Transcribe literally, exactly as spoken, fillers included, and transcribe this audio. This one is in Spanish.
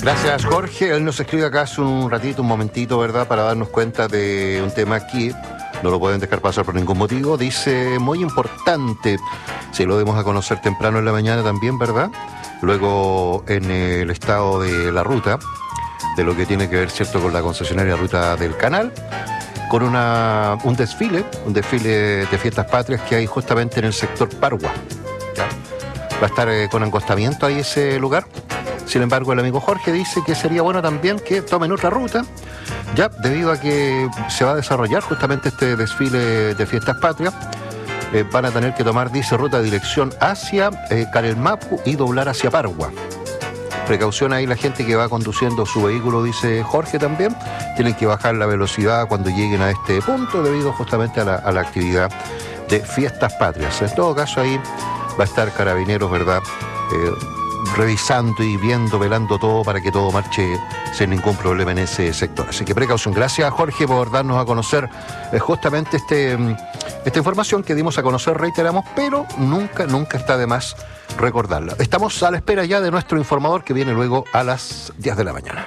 Gracias, Jorge. Él nos escribe acá hace un ratito, un momentito, ¿verdad?, para darnos cuenta de un tema aquí. No lo pueden dejar pasar por ningún motivo. Dice, muy importante, si lo demos a conocer temprano en la mañana también, ¿verdad? Luego en el estado de la ruta, de lo que tiene que ver, ¿cierto?, con la concesionaria Ruta del Canal, con una, un desfile, un desfile de fiestas patrias que hay justamente en el sector Pargua, ¿ya? Va a estar eh, con encostamiento ahí ese lugar. Sin embargo, el amigo Jorge dice que sería bueno también que tomen otra ruta, ya debido a que se va a desarrollar justamente este desfile de fiestas patrias. Eh, van a tener que tomar, dice, ruta de dirección hacia eh, Carelmapu y doblar hacia Pargua. Precaución ahí la gente que va conduciendo su vehículo, dice Jorge también. Tienen que bajar la velocidad cuando lleguen a este punto debido justamente a la, a la actividad de fiestas patrias. En todo caso ahí va a estar Carabineros, ¿verdad?, Eh, revisando y viendo, velando todo para que todo marche sin ningún problema en ese sector. Así que precaución. Gracias, Jorge, por darnos a conocer eh, justamente este, esta información que dimos a conocer, reiteramos, pero nunca, nunca está de más recordarla. Estamos a la espera ya de nuestro informador que viene luego a las diez de la mañana.